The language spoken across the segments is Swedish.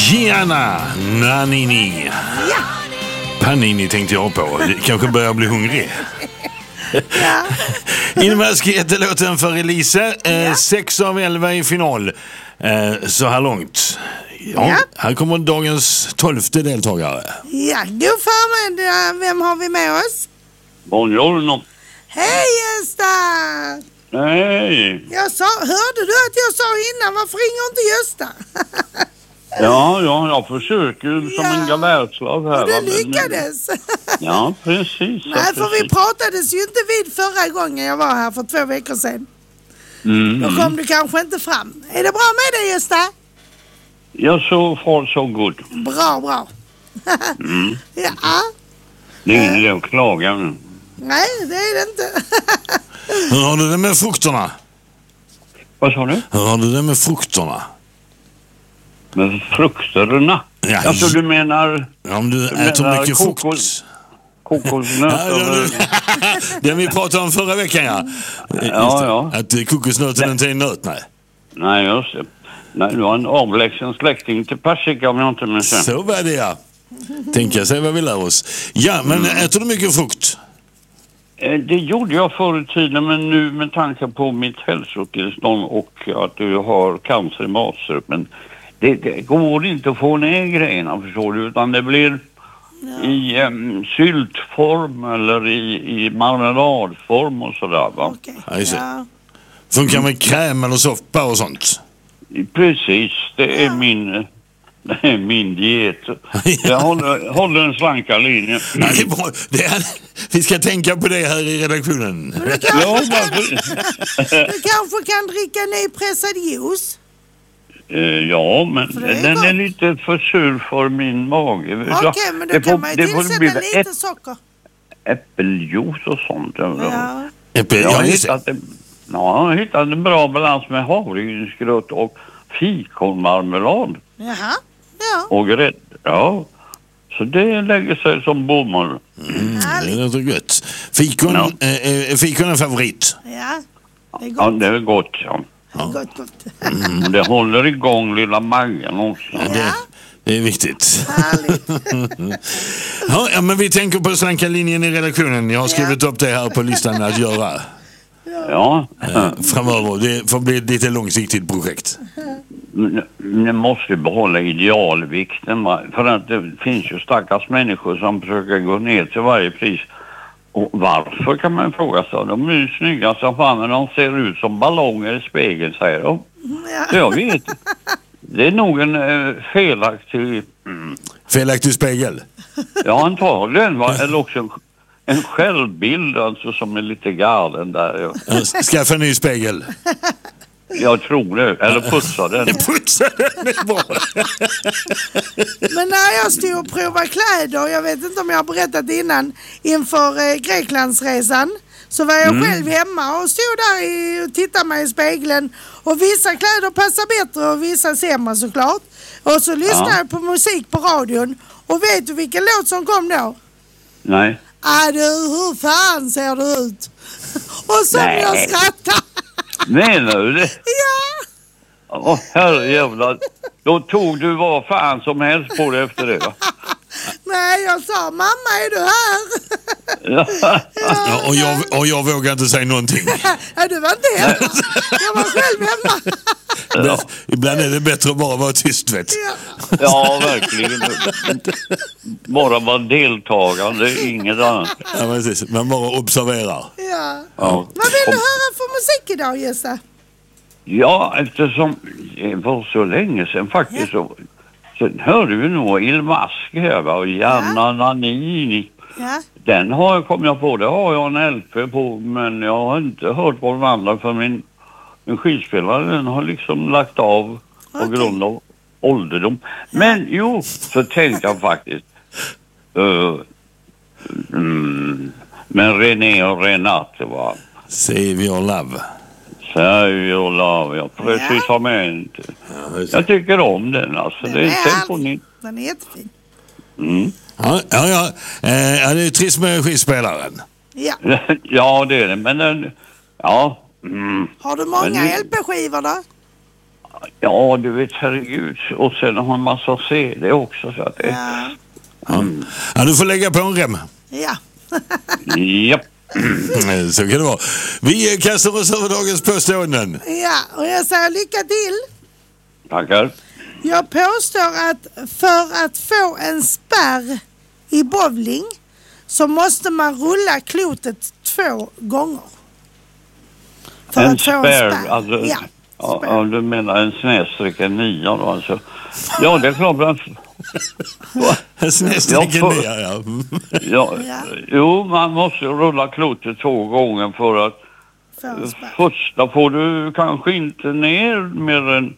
Gianna Nannini. Ja. Panini tänkte jag på. Det kanske börjar bli hungrig. Ja. Invaskhet låten för Elise. 6 av 11 i final. Så här långt. Ja, här kommer dagens 12:e deltagare. Ja, god förmiddag. Vem har vi med oss? Buongiorno. Hej Gösta! Hej. Hörde du att jag sa innan, varför ringer inte Gösta? Ja, jag försöker som en galärslav här. Och det lyckades. Ja, precis. Nej, för vi pratades ju inte vid förra gången jag var här för 2 veckor sedan. Då kom du kanske inte fram. Är det bra med dig Gösta? Ja, så far så god. Bra. Ja. Det är ingen att klaga nu. Nej, det är det inte. Hur har du det med frukterna? Vad sa du? Hur har du det med frukterna? Med frukterna? Ja, Alltså du menar... Om du äter mycket frukt. Kokosnötter. Det vi pratade om förra veckan, Ja. Att kokosnöten inte är en nöt, nej. Nej, just det. Nej, det var en avlägsen släkting till persika om jag inte minns det. Så var det, ja. Tänka sig vad vi lär oss. Ja, men äter du mycket frukt? Det gjorde jag förr i tiden, men nu med tanke på mitt hälsotillstånd och att du har cancer i matstrupen. Det går inte att få ner grejerna, förstår du, utan det blir i syltform eller i marmeladform och sådär, va? Okay. Ja. Funkar med kräm eller soppa och sånt? Precis, det är min diet. Jag håller en slanka linje. Ja, det är bra. Vi ska tänka på det här i redaktionen. Du kanske kan dricka nypressad juice? Ja, men den är lite för sur för min mage. Okej, men då kan man ju tillsätta lite socker. Äppeljuice och sånt. Ja. Jag har hittat en bra balans med havregrynsgröt och fikonmarmelad. Jaha, ja. Och grädde, ja. Så det lägger sig som bomull. Det låter gött. Fikon är favorit. Ja, det är gott. Ja, det är gott, ja. Gott. Det håller igång lilla magen också. Ja. Det är viktigt. Härligt. Ja, men vi tänker på slanka linjen i redaktionen. Jag har skrivit upp det här på listan att göra. Ja. Framöver. Det får bli ett lite långsiktigt projekt. Ni måste behålla idealvikten. För att det finns ju stackars människor som försöker gå ner till varje pris. Och varför kan man fråga sig? De är ju snygga som fan, men de ser ut som ballonger i spegeln, säger de. Så jag vet. Det är nog en felaktig... Felaktig spegel? Ja, antagligen. Eller också en självbild alltså, som är lite galen där. Skaffa en ny spegel. Jag tror det. Eller putsa den. Putsa den är bra. Men när jag stod och provade kläder, jag vet inte om jag har berättat innan, inför Greklandsresan, så var jag själv hemma och stod där och tittade mig i spegeln. Och vissa kläder passar bättre och vissa sämre såklart. Och så lyssnade jag på musik på radion. Och vet du vilken låt som kom då? Nej. Du, hur fan ser du ut? Och så jag skrattade. Menar du det? Ja. Herrejävlar. Då tog du vad fan som helst på det efter det, va? Nej, jag sa, mamma är du här? Ja, och jag vågar inte säga någonting. Ja, du var inte hemma. Jag var själv hemma. Ibland är det bättre att bara vara tyst, vet. Ja, verkligen. Bara vara deltagande, inget annat. Ja, precis. Man bara observerar. Ja. Vad vill du höra för musik idag, Gösta? Ja, eftersom det var så länge sedan faktiskt så hörde vi nog Il Maske här, va? Och Gianna Nannini. Ja. Den kom jag på, det har jag en LP på, men jag har inte hört på de andra för min skivspelare, den har liksom lagt av på grund av ålderdom. Men jo, så tänkte jag faktiskt men René och Renate var Save your love. Save your love, ja, precisament. Jag tycker om den, alltså. Det är temponigt. Den är jättefin. Ja, det är trist med skivspelaren. Ja. Ja, det är det, men den, ja. Har du många LP-skivor då? Ja, du vet, herregud. Och sen har man massa CD också. Så att det... Ja, du får lägga på en rem. Ja. Japp. Så kan det vara. Vi kastar oss över dagens påståenden. Ja, och jag säger lycka till. Tackar. Jag påstår att för att få en spärr i bowling så måste man rulla klotet 2 gånger. För En att få spärr, alltså, Ja, ja, du menar en snedsträcka 9 då alltså. Ja, det är klart att... En snedsträcka 9, ja. Ja, jo, man måste rulla klotet 2 gånger för att första får du kanske inte ner mer än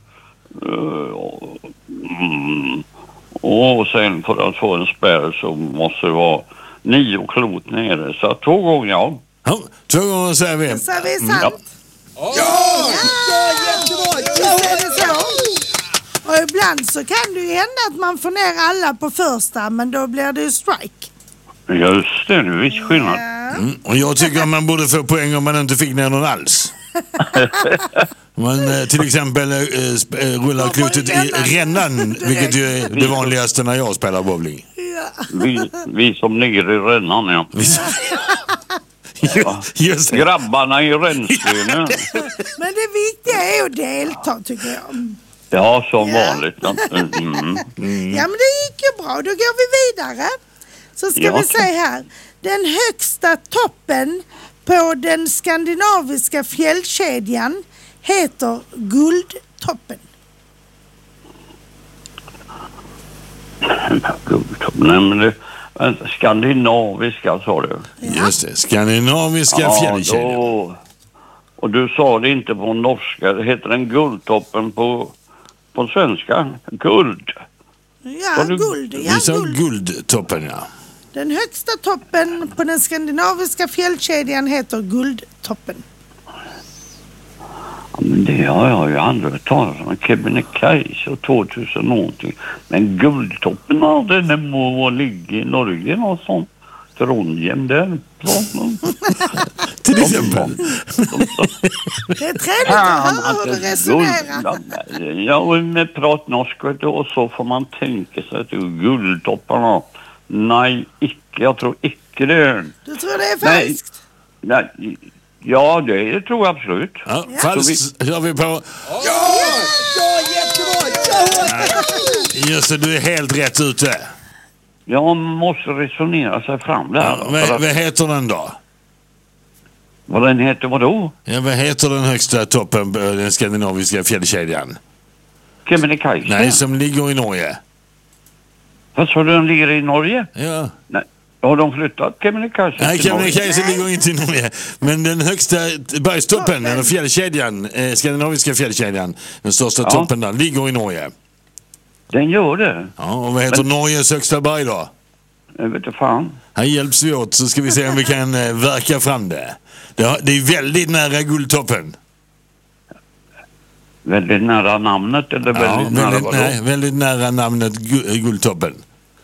och sen för att få en spärr så måste det vara 9 klot nere. Så 2 gånger, ja. Ja, 2 gånger säger vi. Så är vi sant. Ja, jättebra. Visst är det så? Och ibland så kan det ju hända att man får ner alla på första, men då blir det ju strike. Just det, det är viss skillnad. Och jag tycker att man borde få poäng om man inte fick ner någon alls. Man till exempel rullar klotet i rännan, vilket ju är det vanligaste när jag spelar bowling. Vi som ligger i rännan, ja. Just det. Grabbarna i rännstenen. Men det viktiga är att delta, tycker jag. Ja, som vanligt. Ja, men det gick ju bra. Då går vi vidare. Så ska vi se här. Den högsta toppen på den skandinaviska fjällkedjan heter Guldtoppen. Nej, men det... Skandinaviska, sa du. Just det, skandinaviska fjällkedjan. Och du sa det inte på norska. Det heter den Guldtoppen på svenska. Guld. Ja, guld. Ja, Vi sa Guldtoppen, ja. Den högsta toppen på den skandinaviska fjällkedjan heter Guldtoppen. Ja, men det har jag ju aldrig talat om. Kebnekaise och 2000 någonting. Men Guldtoppen, den må ligga i Norge och sånt. Trondheim där. Till exempel. Det är trevligt att höra hur du resonerar. Ja, och med prat norsk och så får man tänka sig att det är Guldtopparna. Nej, icke. Jag tror icke det. Du tror det är falskt? Nej. Ja, det tror jag absolut. Ja, falskt kör vi på. Ja, jättebra. Just det, du är helt rätt ute. Jag måste resonera sig fram där. Ja, vad heter den då? Vad den heter, vadå? Ja, vad heter den högsta toppen på den skandinaviska fjällkedjan? Kebnekaise? Nej, som ligger i Norge. Vad sa du, den ligger i Norge? Ja. Nej. Har de flyttat Kebnekaise? Nej, Kebnekaise ligger inte i Norge. Men den högsta bergstoppen, eller fjällkedjan, skandinaviska fjällkedjan, den största toppen där, ligger i Norge. Den gör det? Ja, och vad heter Norges högsta berg då? Jag vet inte fan. Här hjälps vi åt så ska vi se om vi kan verka fram det. Det är väldigt nära Guldtoppen. Väldigt nära namnet eller väldigt nära vadå? Nej, väldigt nära namnet Guldtoppen.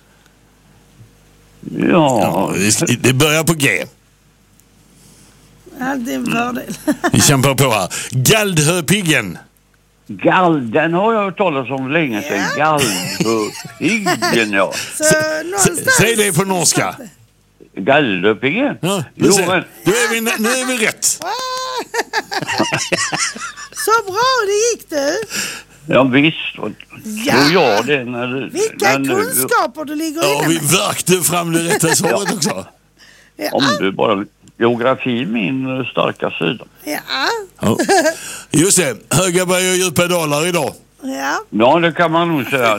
Ja. Det börjar på G. Ja, det är en fördel. Vi kämpar på här. Galdhöpiggen. Den har jag hört talas om länge sedan. Galdhöpiggen, ja. Säg det på norska. Galdhöpiggen? Ja, nu är vi rätt. Så bra, det gick du. Ja, visst. Tror jag det. Vilka kunskaper du ligger inne med. Ja, vi verkte fram det rätta svaret också. Ja. Om du bara... Geografi min starka sida. Ja. Just det, höga berg och djupa dalar idag. Ja, det kan man nog säga.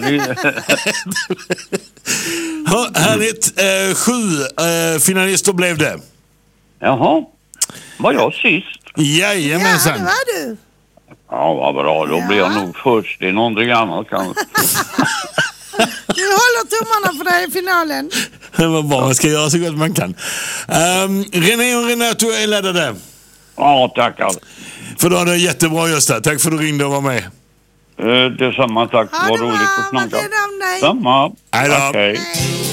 Härligt. 7 finalister blev det. Jaha. Var jag sist? Jajamensan. Ja, det var du. Ja, vad bra. Då blir jag nog först. Det är någonting annat kanske. Vi håller tummarna för dig i finalen. Det var bra, man ska göra så gott man kan. René och Renato är laddade. Ja, tackar. För då är det jättebra, Gösta. Tack för att du ringde och var med. Detsamma, tack. Vad roligt att snacka. Vad är det om dig? Samma. Hej då. Okay. Hej.